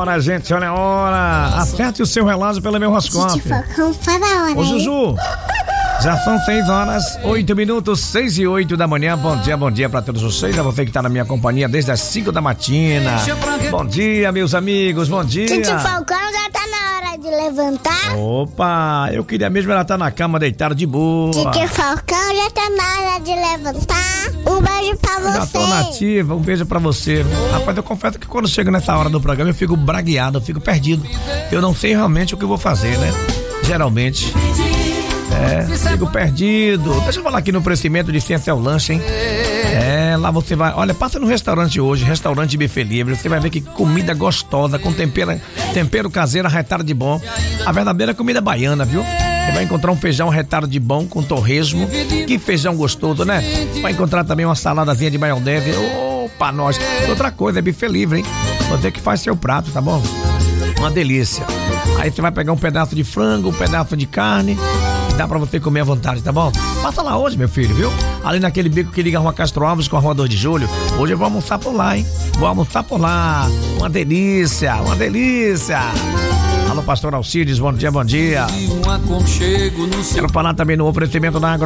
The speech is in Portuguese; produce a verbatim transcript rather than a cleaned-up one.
hora, gente, olha a hora. Acerte o seu relógio pelo meu horoscópio. Ô, Juju, já são seis horas, oito minutos, seis e oito da manhã. Bom dia, bom dia pra todos vocês. A você que tá na minha companhia desde as cinco da matina. Bom dia, meus amigos, bom dia. Titi Falcão já tá na hora de levantar. Opa, eu queria mesmo ela tá na cama deitado de boa. Titi Falcão já tá na hora de levantar. Um beijo pra você. Já tô nativa, um beijo pra você. Rapaz, eu confesso que quando chego nessa hora do programa eu fico bragueado, eu fico perdido. Eu não sei realmente o que eu vou fazer, né? Geralmente. É, fico perdido. Deixa eu falar aqui no oferecimento de Ciência ao Lanche, hein? É, lá você vai, olha, passa no restaurante hoje, restaurante Buffet Livre, você vai ver que comida gostosa, com tempero, tempero caseiro arretado de bom. A verdadeira comida baiana, viu? Você vai encontrar um feijão retado de bom com torresmo. Que feijão gostoso, né? Vai encontrar também uma saladazinha de maionese. Opa, nós. Outra coisa, é buffet livre, hein? Você que faz seu prato, tá bom? Uma delícia. Aí você vai pegar um pedaço de frango, um pedaço de carne. Dá pra você comer à vontade, tá bom? Passa lá hoje, meu filho, viu? Ali naquele bico que liga a Rua Castro Alves com a Rua dois de Julho. Hoje eu vou almoçar por lá, hein? Vou almoçar por lá. Uma delícia, uma delícia. Alô, pastor Alcides, bom dia, bom dia. Quero falar também no oferecimento da Agro